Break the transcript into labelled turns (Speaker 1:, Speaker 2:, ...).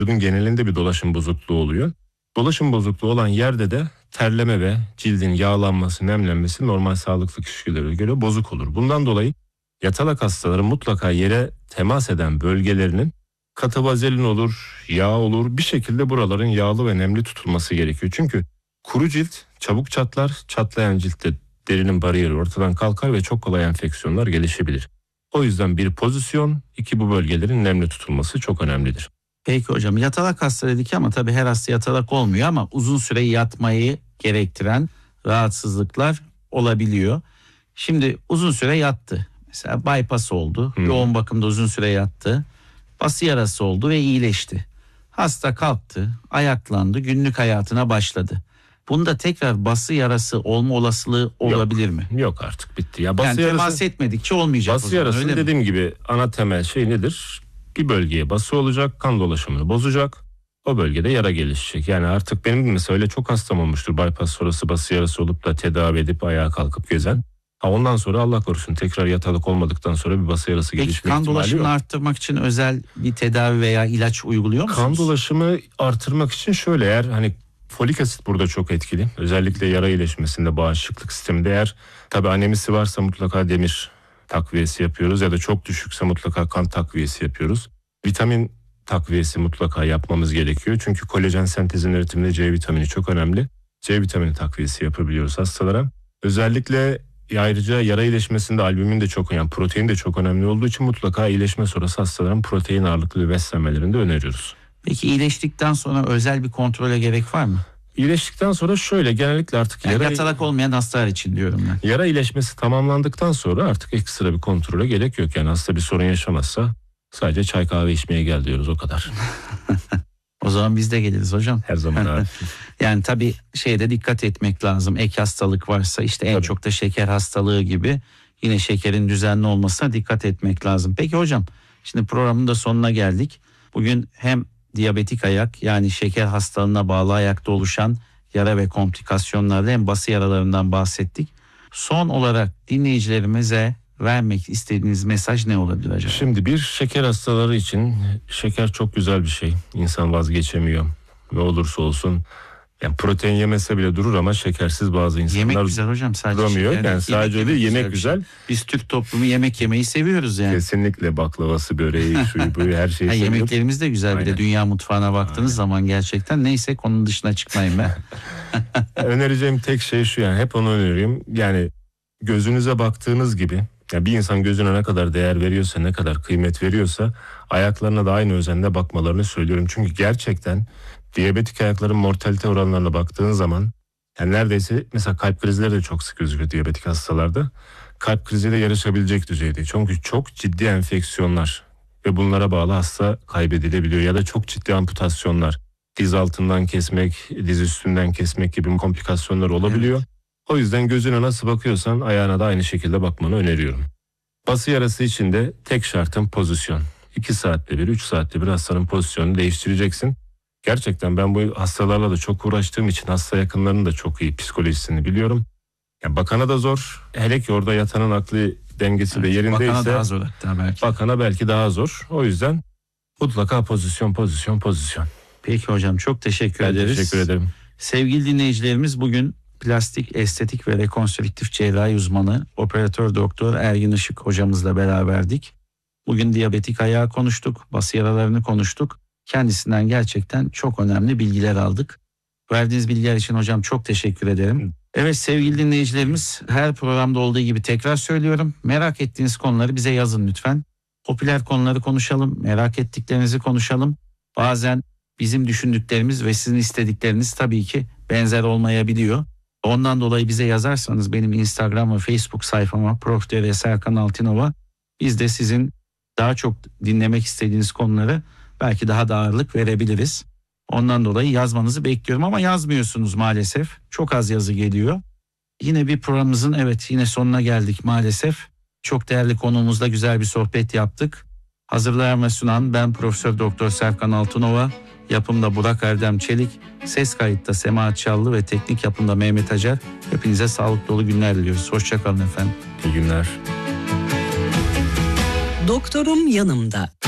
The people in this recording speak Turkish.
Speaker 1: vücudun genelinde bir dolaşım bozukluğu oluyor. Dolaşım bozukluğu olan yerde de terleme ve cildin yağlanması, nemlenmesi normal sağlıklı kişilere göre bozuk olur. Bundan dolayı yatalak hastaların mutlaka yere temas eden bölgelerinin katı vazelin olur, yağ olur, bir şekilde buraların yağlı ve nemli tutulması gerekiyor. Çünkü kuru cilt çabuk çatlar, çatlayan ciltte derinin bariyeri ortadan kalkar ve çok kolay enfeksiyonlar gelişebilir. O yüzden bir pozisyon, iki bu bölgelerin nemli tutulması çok önemlidir.
Speaker 2: Peki hocam, yatalak hasta dedik ama tabii her hasta yatalak olmuyor ama uzun süre yatmayı gerektiren rahatsızlıklar olabiliyor. Şimdi uzun süre yattı. Mesela bypass oldu. Yoğun bakımda uzun süre yattı. Bası yarası oldu ve iyileşti. Hasta kalktı, ayaklandı, günlük hayatına başladı. Bunda tekrar bası yarası olma olasılığı olabilir mi?
Speaker 1: Yok, artık bitti. Ya bası
Speaker 2: yani
Speaker 1: yarası,
Speaker 2: temas etmedikçe olmayacak.
Speaker 1: Bası yarası dediğim gibi ana temel şey nedir? Bir bölgeye bası olacak, kan dolaşımını bozacak. O bölgede yara gelişecek. Yani artık benim mesela öyle çok hastam olmuştur. Bypass sonrası bası yarası olup da tedavi edip ayağa kalkıp gezen. Ondan sonra Allah korusun tekrar yatalık olmadıktan sonra bir bası yarası gelişme ihtimali yok.
Speaker 2: Kan dolaşımını arttırmak için özel bir tedavi veya ilaç uyguluyor musunuz?
Speaker 1: Kan dolaşımı artırmak için şöyle, eğer hani folik asit burada çok etkili. Özellikle yara iyileşmesinde, bağışıklık sisteminde, eğer tabii anemisi varsa mutlaka demir takviyesi yapıyoruz ya da çok düşükse mutlaka kan takviyesi yapıyoruz. Vitamin takviyesi mutlaka yapmamız gerekiyor. Çünkü kolajen sentezinin üretiminde C vitamini çok önemli. C vitamini takviyesi yapabiliyoruz hastalara. Özellikle ayrıca yara iyileşmesinde albümin de çok önemli, protein de çok önemli olduğu için mutlaka iyileşme sonrası hastaların protein ağırlıklı beslenmelerini de öneriyoruz.
Speaker 2: Peki iyileştikten sonra özel bir kontrole gerek var mı?
Speaker 1: İyileştikten sonra şöyle, genellikle artık
Speaker 2: yatalak olmayan hastalar için diyorum ben.
Speaker 1: Yara iyileşmesi tamamlandıktan sonra artık ekstra bir kontrole gerek yok. Yani hasta bir sorun yaşamazsa sadece çay kahve içmeye gel diyoruz, o kadar.
Speaker 2: O zaman biz de geliriz hocam.
Speaker 1: Her zaman abi.
Speaker 2: Yani tabii şeyde dikkat etmek lazım. Ek hastalık varsa işte en çok da şeker hastalığı gibi yine şekerin düzenli olmasına dikkat etmek lazım. Peki hocam, şimdi programın da sonuna geldik. Bugün hem diyabetik ayak, yani şeker hastalığına bağlı ayakta oluşan yara ve komplikasyonlarda hem bası yaralarından bahsettik. Son olarak dinleyicilerimize vermek istediğiniz mesaj ne olabilir acaba?
Speaker 1: Şimdi bir şeker hastaları için şeker çok güzel bir şey. İnsan vazgeçemiyor. Ne olursa olsun. Yani protein yemese bile durur ama şekersiz bazı insanlar
Speaker 2: yemek güzel hocam, sadece
Speaker 1: duramıyor. Yani sadece değil, yemek güzel.
Speaker 2: Şey. Biz Türk toplumu yemek yemeyi seviyoruz yani.
Speaker 1: Kesinlikle baklavası, böreği, şuyu buyu, her şeyi seviyoruz.
Speaker 2: Yemeklerimiz de güzel. Bir de dünya mutfağına baktığınız zaman gerçekten, neyse konunun dışına çıkmayın ben.
Speaker 1: Önereceğim tek şey şu, yani hep onu öneriyorum. Yani gözünüze baktığınız gibi, ya bir insan gözüne ne kadar değer veriyorsa, ne kadar kıymet veriyorsa ayaklarına da aynı özenle bakmalarını söylüyorum. Çünkü gerçekten diyabetik ayakların mortalite oranlarına baktığın zaman, yani neredeyse mesela kalp krizleri de çok sık gözüküyor diyabetik hastalarda. Kalp kriziyle yarışabilecek düzeyde. Çünkü çok ciddi enfeksiyonlar ve bunlara bağlı hasta kaybedilebiliyor ya da çok ciddi amputasyonlar. Diz altından kesmek, diz üstünden kesmek gibi komplikasyonlar olabiliyor. Evet. O yüzden gözüne nasıl bakıyorsan ayağına da aynı şekilde bakmanı öneriyorum. Bası yarası için de tek şartım pozisyon. 2 saatte bir, 3 saatte bir hastanın pozisyonunu değiştireceksin. Gerçekten ben bu hastalarla da çok uğraştığım için hasta yakınlarının da çok iyi psikolojisini biliyorum. Yani bakana da zor. Hele ki orada yatanın aklı dengesi de yerindeyse.
Speaker 2: Bakana daha zor hatta belki.
Speaker 1: Bakana belki daha zor. O yüzden mutlaka pozisyon.
Speaker 2: Peki hocam, çok teşekkür ederiz.
Speaker 1: Teşekkür ederim.
Speaker 2: Sevgili dinleyicilerimiz, bugün plastik, estetik ve rekonstrüktif cerrahi uzmanı operatör doktor Ergin Işık hocamızla beraberdik. Bugün diyabetik ayağı konuştuk, bası yaralarını konuştuk. Kendisinden gerçekten çok önemli bilgiler aldık. Verdiğiniz bilgiler için hocam çok teşekkür ederim. Evet sevgili dinleyicilerimiz, her programda olduğu gibi tekrar söylüyorum. Merak ettiğiniz konuları bize yazın lütfen. Popüler konuları konuşalım, merak ettiklerinizi konuşalım. Bazen bizim düşündüklerimiz ve sizin istedikleriniz tabii ki benzer olmayabiliyor. Ondan dolayı bize yazarsanız benim Instagram ve Facebook sayfama Prof. Dr. Serkan Altınova, biz de sizin daha çok dinlemek istediğiniz konuları belki daha da ağırlık verebiliriz. Ondan dolayı yazmanızı bekliyorum ama yazmıyorsunuz maalesef. Çok az yazı geliyor. Yine bir programımızın yine sonuna geldik maalesef. Çok değerli konuğumuzla güzel bir sohbet yaptık. Hazırlayan ve sunan ben Profesör Doktor Serkan Altınova. Yapımda Burak Erdem Çelik, ses kayıtta Semahat Çallı ve teknik yapımda Mehmet Acar. Hepinize sağlık dolu günler diliyoruz. Hoşça kalın efendim.
Speaker 1: İyi günler.
Speaker 3: Doktorum yanımda.